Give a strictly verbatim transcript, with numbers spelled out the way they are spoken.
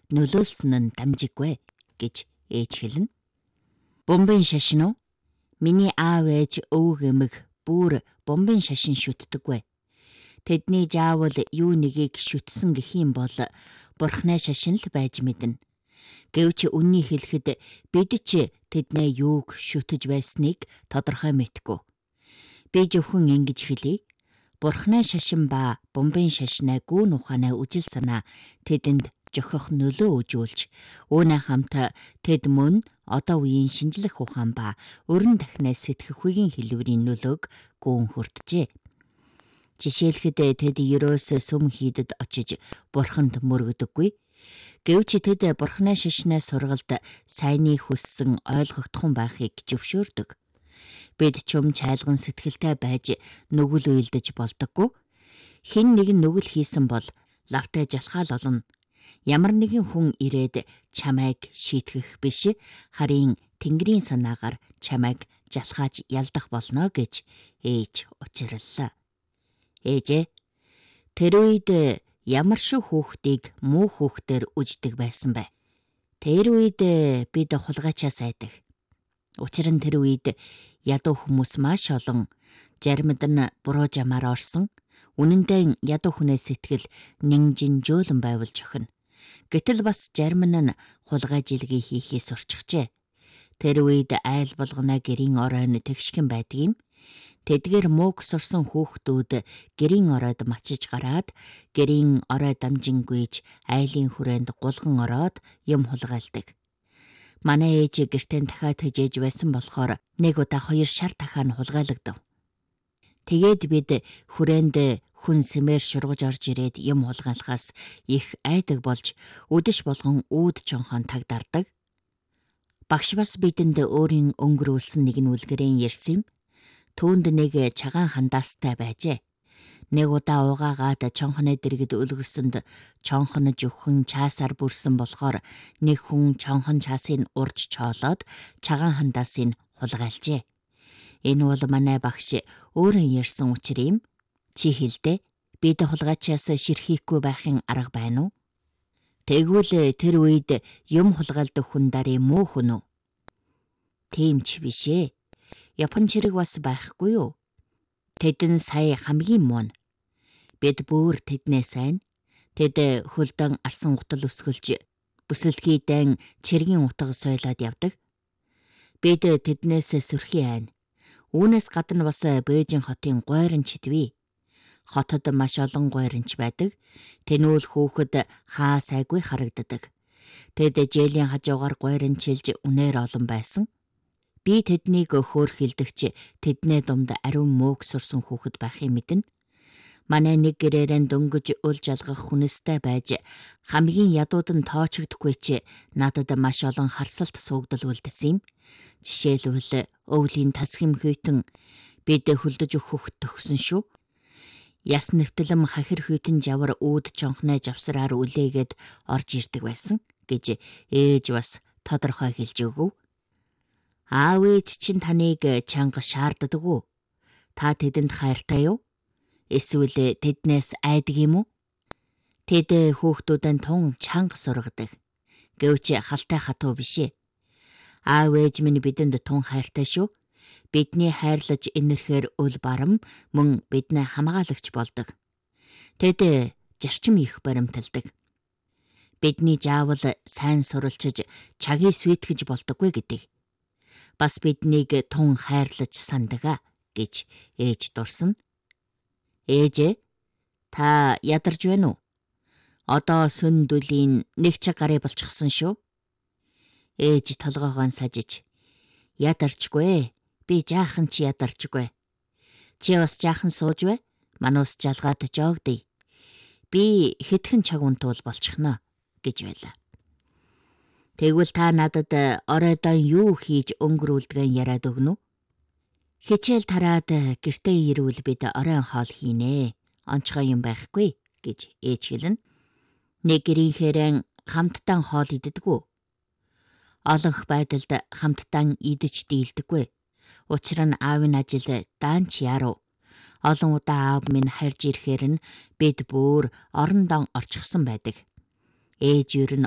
нөлөөлсөн нь дамжиггүй гэж ээж хэлнэ. Бомбын шашин уу? Миний аав ээж өвөг эмэг бүр бомбын шашин шүтдэггүй. Тэдний заавал юу нэгийг шүтсэн гэхийн бол бурхны шашин л байж мэднэ. Гэвч үнний хэлэхэд бид ч тэднээ юуг шүтэж байсныг тодорхой мэдгүй. Би зөвхөн ингэж хэлье. Бурхны шашин ба бомбын шашнаа гүн ухаанаа үжил санаа тэдэнд жохих нөлөө үзүүлж, үүнээ хамт тэд мөн одоо үеийн шинжлэх ухаан ба өрн дахнаа сэтгэх үеийн хэлбэрийн нөлөөг гүн хүртжээ. Жишээлхэд тэд ерөөсөө сүм хийдэд очиж бурханд мөргөдөггүй. Гэвч тэд бурхны шашнаа сургалт сайныг хүссэн ойлгогдхон байхыг зөвшөөрдөг. Бид чөм чайлган сэтгэлтэй байж нүгэл уйлдэж болдоггүй. Хэн нэгэн нүгэл хийсэн бол лавтай жалхаал олно. Ямар нэгэн хүн ирээд чамайг шийтгэх биш, харин Тэнгэрийн санаагаар чамайг жалхааж ялдах болно гэж ээж учирлаа. Ээжээ, тэр үед ямар шүү хүүхдийг муу хүүхдээр үждэг байсан бэ? Тэр үед бид хулгайчаас айдаг. Учир нь тэр үед ядуу хүмүүс маш олон, заримд нь буруу жамаар орсон. Үнэндээ ядуу хүнээс сэтгэл нингжинжөөлөн байвал жохино. Гэтэл бас зарим нь хулгай жилгээ хийхээ сурчжээ. Тэр үед айл болгоно гэрийн оройн тэгшгэн байдаг юм. Тэдгээр мууг сурсан хүүхдүүд гэрийн оройд мачиж гараад гэрийн орой дамжингүйж айлын хүрээнд гулган ороод юм хулгайлдаг. Манай ээж гэртээ дахиад хижээж байсан болохоор нэг удаа хоёр шар дахиад хулгайлагдав. Тэгээд бид хүрээнд хүн сэмээр шургаж орж ирээд юм хулгайлахаас их айдаг болж өдөш болгон үүд чонхон тагдардаг. Багш бас бидэнд өөрийн өнгөрүүлсэн нэгэн үлгэрийн ярьсан юм. Түүнд нэг чагаан хандаастай байжээ. Нэг удаа угаагаад чонхны дэргэд өлгөрсөнд чонхон жөхөн чаасаар бүрсэн болохоор нэг хүн чонхон чаасыг урж чоолоод чагаан хандаасыг хулгайлжээ. Энэ бол манай багш өөрөө ярьсан учир юм. Чи хэлдэ, бид хулгайчаас ширхийхгүй байхын арга байна уу? Тэгвэл тэр үед юм хулгайлдаг хүн дарыг муу хүн үү? Тийм ч биш ээ. Япон чирэг бас байхгүй юу? Тэдэн сая хамгийн муу. Бид бүр тэднээ сайн. Тэд хөлдөн арсан гутал өсгөлж бүсэлхийдэн чиргийн утга сойлоод явдаг. Бид тэднээс сөрхий айна. Үүнээс гадна бас Бээжин хотын гойрончд бий. Хотод маш олон гойронч байдаг. Тэнүүл хүүхэд хаа сайгүй харагддаг. Тэд жээлийн хажуугаар гойрончилж үнээр олон байсан. Би тэднийг хөөрхилдэгч тэдний дунд ариун мууг сурсан хүүхэд байхыг мэднэ. Манай нэг гэрээрэн дөнгөж үл жалгах хүнстэй байж хамгийн ядууд нь тоочогдохгүй ч надад маш олон харсалт суугдал үлдсэн юм. Жишээлбэл өвлийн тасхим хүйтэн бид хөлдөж өгөх төгсөн шүү. Яс нэвтэлэм хахир хүйтэн жавар үүд чонхны жавсраар үлээгээд орж ирдэг байсан гэж ээж бас тодорхой хэлж өгөв. Аав ээж чинь таныг чанга шаарддаг уу? Та тэдэнд хайртай юу? Эсвэл тэднээс айдаг юм уу? Тэд хүүхдүүдэн тун чанга сургадаг. Гэвч халтай хатуу бишээ. Аав ээж минь бидэнд тун хайртай шүү. Бидний хайрлаж инэрхээр өл барам мөн биднээ хамгаалагч болдог. Тэд зарчим их баримталдаг. Бидний заавал сайн суралцж чагийг сүйтгэж болдоггүй гэдэг. Бас биднийг тун хайрлаж сандаг гэж ээж дурсна. Ээжээ, та ядарч байна уу? Одоо сүндүлийн нэг чаг гарыг болчихсон шүү. Ээж толгоогоо сажиж, ядарчгүй, би жаахан чи ядарчгүй. Чи бас жаахан сууж бай, манус жалгаад жоогдъя. Би хэдхэн чаг унтуул болчихно гэж байлаа. Тэгвэл та надад оройдоо юу хийж өнгөрүүлдгэн яриад өгнө үү? Хичээл тараад гэртээ ирвэл бид оройн хоол хийнэ. Онцгой юм байхгүй гэж ээж хэлнэ. Нэг гэрийнхээрэн хамттан хоол иддэггүй. Олонх байдалд хамттан идэж дийлдэггүй. Учир нь аавын ажил даанч яруу. Олон удаа аав минь харж ирэхээр нь бид бүр орондоо орчихсон байдаг. Ээж юу н